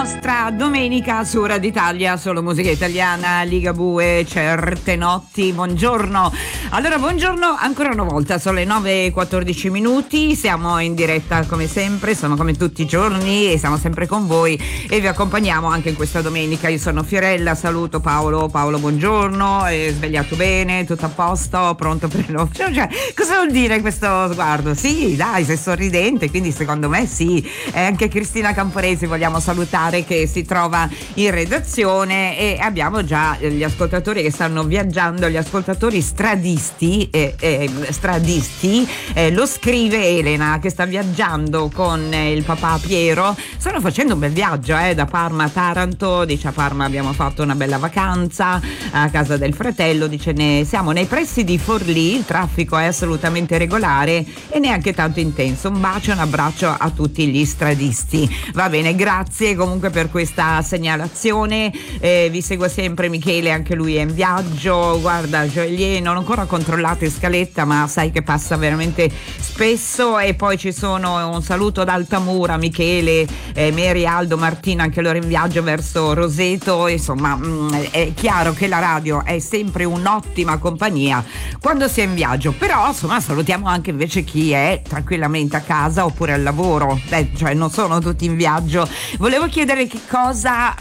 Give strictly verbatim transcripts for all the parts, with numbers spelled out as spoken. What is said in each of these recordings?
nostra domenica su Radio Italia, solo musica italiana, Ligabue, certe notti, buongiorno. Allora, buongiorno ancora una volta, sono le nove e quattordici minuti, siamo in diretta come sempre, sono come tutti i giorni e siamo sempre con voi e vi accompagniamo anche in questa domenica. Io sono Fiorella, saluto Paolo. Paolo, buongiorno, è svegliato bene, tutto a posto, pronto per il... Cioè, cosa vuol dire questo sguardo? Sì, dai, sei sorridente, quindi secondo me sì. E anche Cristina Camporesi vogliamo salutare, che si trova in redazione, e abbiamo già gli ascoltatori che stanno viaggiando, gli ascoltatori stradisti, eh, eh, stradisti eh, lo scrive Elena, che sta viaggiando con eh, il papà Piero. Stanno facendo un bel viaggio eh, da Parma a Taranto. Dice: a Parma abbiamo fatto una bella vacanza a casa del fratello, dice ne siamo nei pressi di Forlì, il traffico è assolutamente regolare e neanche tanto intenso. Un bacio e un abbraccio a tutti gli stradisti. Va bene, grazie comunque per questa segnalazione. Eh, vi seguo sempre Michele, anche lui è in viaggio. Guarda, Joelie, non ho ancora controllato in scaletta, ma sai che passa veramente spesso. E poi ci sono un saluto da Altamura, Michele, eh, Mary, Aldo, Martina, anche loro in viaggio verso Roseto. Insomma, mh, è chiaro che la radio è sempre un'ottima compagnia quando si è in viaggio, però insomma salutiamo anche invece chi è tranquillamente a casa oppure al lavoro. Beh, cioè non sono tutti in viaggio. Volevo chiedere che cosa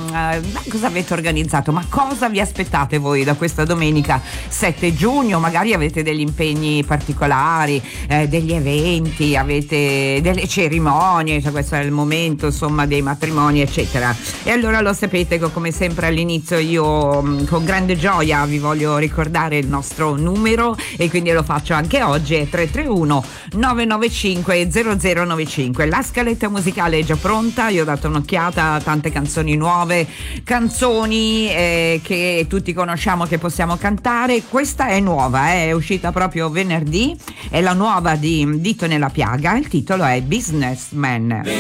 mh, cosa avete organizzato, ma cosa vi aspettate voi da questa domenica sette giugno? Magari avete degli impegni particolari, eh, degli eventi, avete delle cerimonie, cioè questo è il momento insomma dei matrimoni eccetera. E allora lo sapete che come sempre all'inizio io mh, con grande gioia vi voglio ricordare il nostro numero, e quindi lo faccio anche oggi, è tre tre uno nove nove cinque zero zero nove cinque. La scaletta musicale è già pronta, io ho dato un'occhiata a tante canzoni nuove, canzoni eh, che tutti conosciamo, che possiamo cantare. Questa è nuova, eh, è uscita proprio venerdì, è la nuova di Dito nella piaga, il titolo è Businessman.